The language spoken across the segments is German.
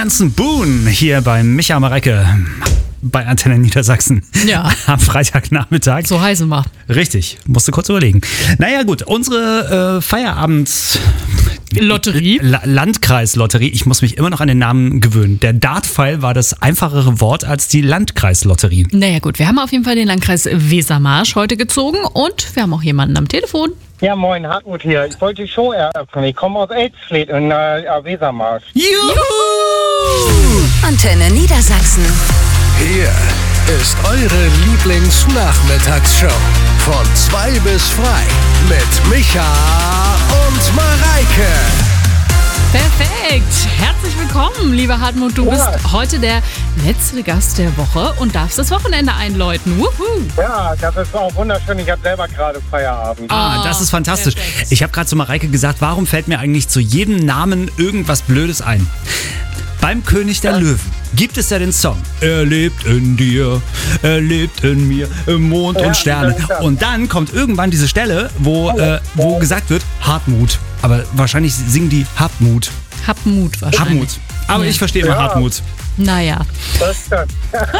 ganzen Boon hier bei Micha Mareike bei Antenne Niedersachsen. Ja. Am Freitagnachmittag. So heißen wir. Richtig, musste kurz überlegen. Naja gut, unsere Lotterie. Landkreislotterie. Ich muss mich immer noch an den Namen gewöhnen. Der Dartpfeil war das einfachere Wort als die Landkreislotterie. Naja gut, wir haben auf jeden Fall den Landkreis Wesermarsch heute gezogen und wir haben auch jemanden am Telefon. Ja, moin, Hartmut hier. Ich wollte die Show eröffnen. Ich komme aus Elsfleth in Wesermarsch. Juhu! Antenne Niedersachsen. Hier ist eure Lieblingsnachmittagsshow. Von 2 bis frei mit Micha und Mareike. Perfekt. Herzlich willkommen, lieber Hartmut. Du bist heute der letzte Gast der Woche und darfst das Wochenende einläuten. Wuhu. Ja, das ist auch wunderschön. Ich habe selber gerade Feierabend. Das ist fantastisch. Perfekt. Ich habe gerade zu Mareike gesagt, warum fällt mir eigentlich zu jedem Namen irgendwas Blödes ein? Beim König der Löwen gibt es ja den Song. Er lebt in dir, er lebt in mir, im Mond und Sterne. Und dann kommt irgendwann diese Stelle, wo gesagt wird, Hartmut. Aber wahrscheinlich singen die Hartmut. Hab Mut wahrscheinlich. Hartmut. Aber Ja. ich verstehe immer Hartmut. Naja. Das stimmt.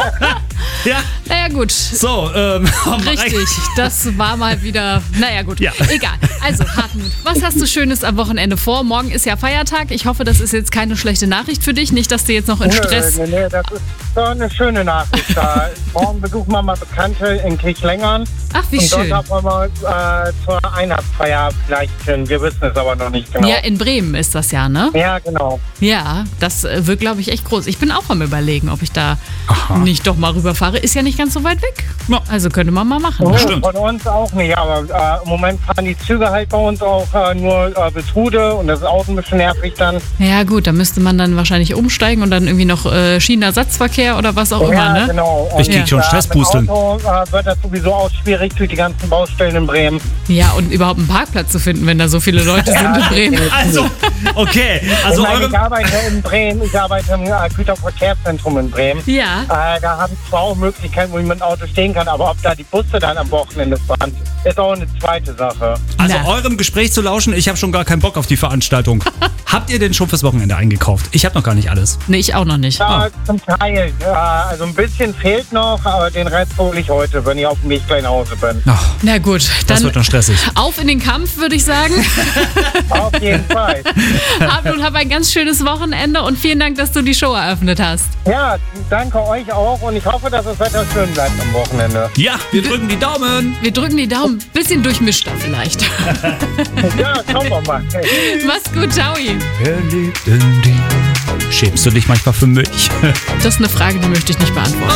Ja, Naja gut. so, Richtig, das war mal wieder, naja gut, Ja. egal. Also Hartmut, was hast du Schönes am Wochenende vor? Morgen ist ja Feiertag. Ich hoffe, das ist jetzt keine schlechte Nachricht für dich. Nicht, dass du jetzt noch in Stress... Nee, das ist doch eine schöne Nachricht. Morgen besuchen wir mal Bekannte in Kirchlengern. Ach, wie Und schön. dort wollen wir zur Weihnachtsfeier vielleicht hin. Wir wissen es aber noch nicht genau. Ja, in Bremen ist das ja, ne? Ja, genau. Ja, das wird, glaube ich, echt groß. Ich bin auch am Überlegen, ob ich da nicht doch mal rüberfahre. Ist ja nicht ganz so weit weg. Ja. Also könnte man mal machen. stimmt. Von uns auch nicht, aber im Moment fahren die Züge halt bei uns auch nur bis Hude und das ist auch ein bisschen nervig dann. Ja gut, da müsste man dann wahrscheinlich umsteigen und dann irgendwie noch Schienenersatzverkehr oder was auch immer, Ja, ne? genau. Ich krieg schon Stresspusteln. Mit Auto wird das sowieso auch schwierig durch die ganzen Baustellen in Bremen. Ja, und überhaupt einen Parkplatz zu finden, wenn da so viele Leute sind in Bremen. Also, okay. Also Ich arbeite in Bremen, ich arbeite im Güterverkehrszentrum in Bremen. Ja. Da habe ich zwar auch Möglichkeiten, wo ich mit dem Auto stehen kann, aber ob da die Busse dann am Wochenende fahren, ist auch eine zweite Sache. Also Na. eurem Gespräch zu lauschen, ich habe schon gar keinen Bock auf die Veranstaltung. Habt ihr denn schon fürs Wochenende eingekauft? Ich habe noch gar nicht alles. Nee, ich auch noch nicht. Zum Teil. Also ein bisschen fehlt noch, aber den Rest hole ich heute, wenn ich auf dem Weg gleich nach Hause bin. Ach, Na gut, das dann wird noch stressig. auf in den Kampf, würde ich sagen. Auf jeden Fall. Hartmut, hab ein ganz schönes Wochenende und vielen Dank, dass du die Show eröffnet hast. Ja, danke euch auch und ich hoffe, dass das Wetter schön bleibt am Wochenende. Ja, wir drücken die Daumen. Wir drücken die Daumen. Bisschen durchmischter vielleicht. Ja, schauen wir mal. Mach's gut, ciao. Er lebt in dir. Schämst du dich manchmal für mich? Das ist eine Frage, die möchte ich nicht beantworten.